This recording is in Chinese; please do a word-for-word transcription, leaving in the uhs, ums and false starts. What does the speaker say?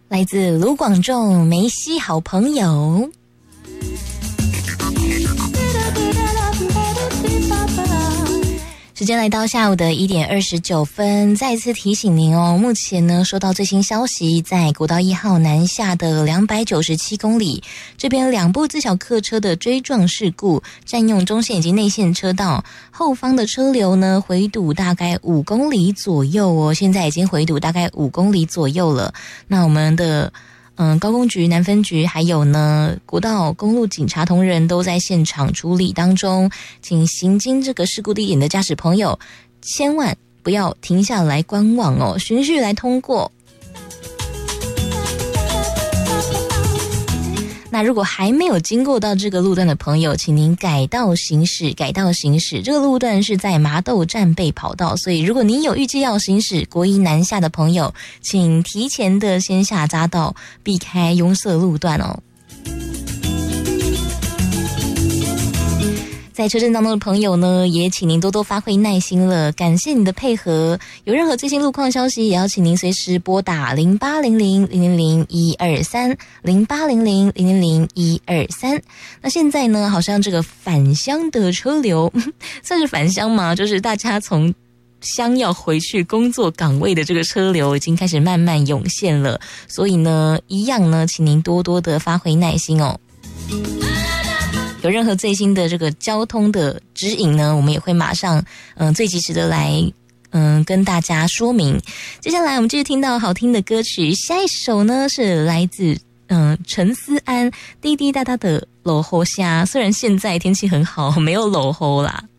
来自卢广仲梅西好朋友。时间来到下午的一点二十九分，再一次提醒您哦，目前呢收到最新消息，在国道一号南下的两百九十七公里，这边两部自小客车的追撞事故，占用中线以及内线车道，后方的车流呢回堵大概五公里左右哦，现在已经回堵大概五公里左右了。那我们的嗯，高工局、南分局还有呢国道公路警察同仁都在现场处理当中，请行经这个事故地点的驾驶朋友千万不要停下来观望哦，循序来通过。那如果还没有经过到这个路段的朋友，请您改道行驶，改道行驶。这个路段是在麻豆战备跑道，所以如果您有预计要行驶国一南下的朋友，请提前的先下匝道，避开拥塞路段哦。在车阵当中的朋友呢，也请您多多发挥耐心了，感谢你的配合。有任何最新路况消息，也要请您随时拨打零八零零零零零一二三零八零零零零零一二三。那现在呢，好像这个返乡的车流算是返乡吗？就是大家从乡要回去工作岗位的这个车流已经开始慢慢涌现了，所以呢，一样呢，请您多多的发挥耐心哦。有任何最新的这个交通的指引呢，我们也会马上嗯、呃、最及时的来嗯、呃、跟大家说明。接下来我们继续听到好听的歌曲，下一首呢是来自嗯、呃、陈思安滴滴答答的落雨声，虽然现在天气很好，没有落雨啦。